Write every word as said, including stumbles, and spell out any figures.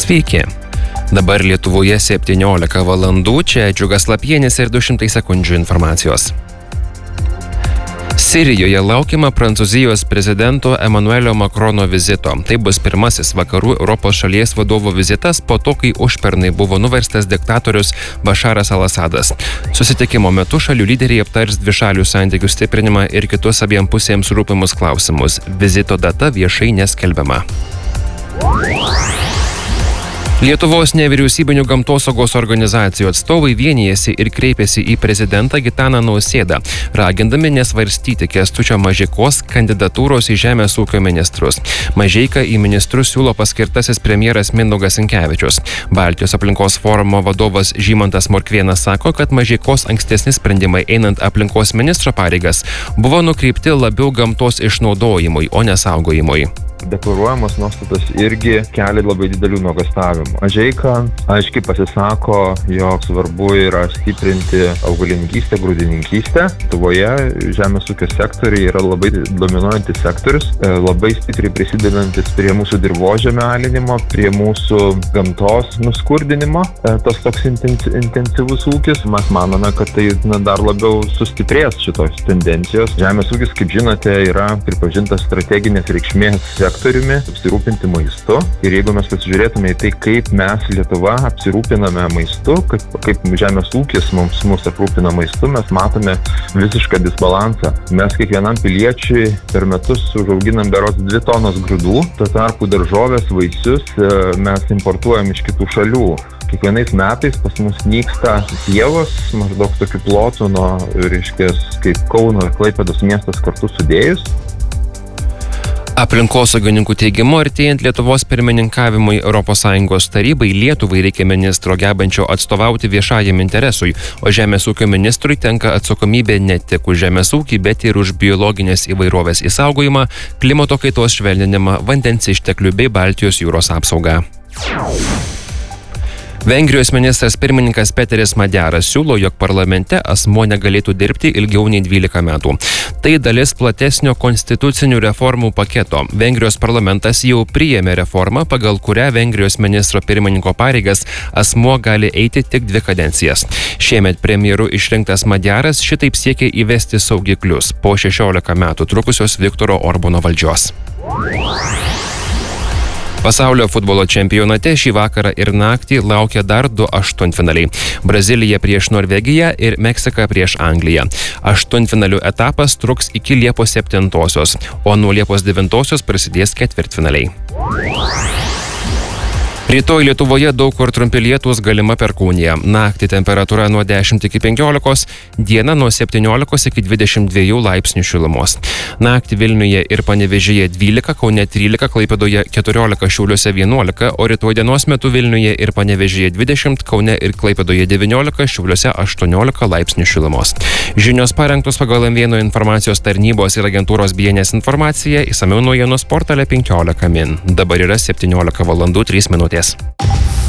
Sveiki. Dabar Lietuvoje septyniolika valandų, čia Džiugas Lapienis ir du šimtai sekundžių informacijos. Sirijoje laukiama Prancūzijos prezidento Emmanuelio Macrono vizito. Tai bus pirmasis vakarų Europos šalies vadovo vizitas po to, kai užpernai buvo nuverstas diktatorius Bašaras al-Asadas. Susitikimo metu šalių lyderiai aptars dvišalių santykių stiprinimą ir kitus abiem pusėms rūpimus klausimus. Vizito data viešai neskelbiama. Lietuvos nevyriausybinių gamtosaugos organizacijų atstovai vienijasi ir kreipėsi į prezidentą Gitaną Nausėdą, ragindami nesvarstyti Kęstučio Mažeikos kandidatūros į žemės ūkio ministrus. Mažeiką į ministrus siūlo paskirtasis premjeras Mindaugas Sinkevičius. Baltijos aplinkos forumo vadovas Žymantas Morkvėnas sako, kad Mažeikos ankstesni sprendimai einant aplinkos ministro pareigas buvo nukreipti labiau gamtos išnaudojimui, o ne saugojimui. Deklaruojamos nuostatos irgi kelia labai didelių nuogąstavimų. Mažeika aiškiai pasisako, jog svarbu yra stiprinti augalininkystę, grūdininkystę. Lietuvoje žemės ūkio sektoriai yra labai dominuojantis sektorius, labai stipriai prisidedantis prie mūsų dirvožemio alinimo, prie mūsų gamtos nuskurdinimo. Tas toks intensyvus ūkis, mes manome, kad tai na, dar labiau sustiprės šitos tendencijos. Žemės ūkis, kaip žinote, yra pripažintas strateginės reikšmės sektoriumi apsirūpinti maistu. Ir jeigu mes pasižiūrėtume į tai, kaip mes Lietuva apsirūpiname maistu, kaip, kaip žemės ūkis mums, mums aprūpina maistu, mes matome visišką disbalansą. Mes kiekvienam piliečiui per metus užauginam berods dvi tonos grūdų, tuo tarpu daržovės, vaisius mes importuojam iš kitų šalių. Kiekvienais metais pas mus nyksta pievos, maždaug tokių plotų nuo, reiškia, kaip Kauno ir Klaipėdos miestas kartu sudėjus. Aplinkosaugininkų teigimu, artėjant Lietuvos pirmininkavimui Europos Sąjungos tarybai, Lietuvai reikia ministro gebančio atstovauti viešajam interesui, o žemės ūkio ministrui tenka atsakomybė ne tik už žemės ūkį, bet ir už biologinės įvairovės išsaugojimą, klimato kaitos švelninimą, vandens išteklių bei Baltijos jūros apsaugą. Vengrijos ministras pirmininkas Peteris Madjaras siūlo, jog parlamente asmuo negalėtų dirbti ilgiau nei dvylika metų. Tai dalis platesnio konstitucinių reformų paketo. Vengrijos parlamentas jau priėmė reformą, pagal kurią Vengrijos ministro pirmininko pareigas asmuo gali eiti tik dvi kadencijas. Šiemet premjeru išrinktas Madjaras šitaip siekia įvesti saugiklius po šešiolika metų trukusios Viktoro Orbano valdžios. Pasaulio futbolo čempionate šį vakarą ir naktį laukia dar du aštuntfinaliai. Brazilija prieš Norvegiją ir Meksika prieš Angliją. Aštuntfinalių etapas truks iki Liepos septintosios, o nuo Liepos devintosios prasidės ketvirtfinaliai. Rytoj Lietuvoje daug kur trumpi lietūs, galima perkūnija. Naktį temperatūra nuo dešimt iki penkiolikos, dieną nuo septyniolikos iki dvidešimt dviejų laipsnių šilumos. Naktį Vilniuje ir Panevėžyje dvylika, Kaune trylika, Klaipėdoje keturiolika, Šiauliuose vienuolika, o rytoj dienos metu Vilniuje ir Panevėžyje dvidešimt, Kaune ir Klaipėdoje devyniolika, Šiauliuose aštuoniolika laipsnių šilumos. Žinios parengtos pagal M vienas informacijos tarnybos ir agentūros B N S informaciją, išsamiau naujienos portale penkiolika min. Dabar yra septyniolika valandų trys minutės.